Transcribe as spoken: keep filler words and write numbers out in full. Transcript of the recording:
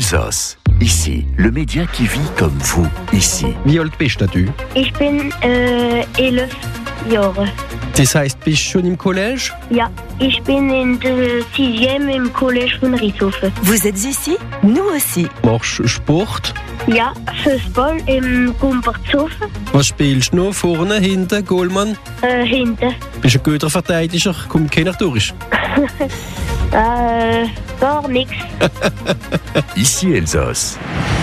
Elsass. Ici, le média qui vit comme vous, ici. Wie alt bist du? Ich bin äh, elf Jahre. Das heisst, bist du schon im Collège? Ja, ich bin in der sixième im Collège von Rieshofen. Vous êtes ici? Nous aussi. Machst du Sport? Ja, Fußball im Gumpertshofen. Was spielst du noch? Vorne, hinten, Goalmann? Äh, hinten. Bist du ein guter Verteidiger? Kommt keiner durch? äh, gar nichts. Ici Elsass.